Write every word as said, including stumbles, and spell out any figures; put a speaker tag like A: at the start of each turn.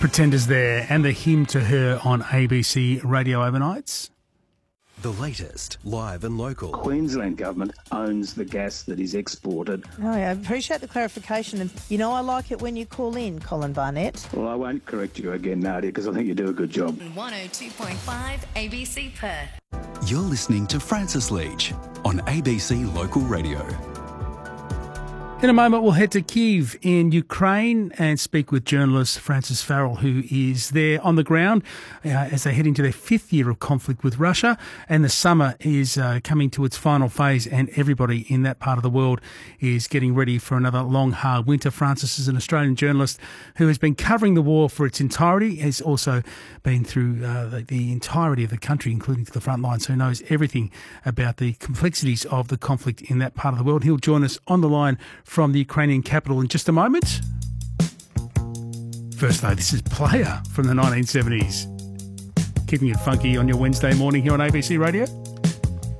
A: Pretenders there, and the hymn to her on A B C Radio Overnights.
B: The latest, live and local.
C: Queensland Government owns the gas that is exported.
D: Oh, I appreciate the clarification. And, you know, I like it when you call in, Colin Barnett.
C: Well, I won't correct you again, Nadia, because I think you do a good job.
E: one oh two point five A B C Perth.
B: You're listening to Francis Leach on A B C Local Radio.
A: In a moment, we'll head to Kyiv in Ukraine and speak with journalist Francis Farrell, who is there on the ground uh, as they head into their fifth year of conflict with Russia. And the summer is uh, coming to its final phase, and everybody in that part of the world is getting ready for another long, hard winter. Francis is an Australian journalist who has been covering the war for its entirety, has also been through uh, the, the entirety of the country, including to the front line, so knows everything about the complexities of the conflict in that part of the world. He'll join us on the line from the Ukrainian capital in just a moment. First though, this is Player from the nineteen seventies. Keeping it funky on your Wednesday morning here on A B C Radio.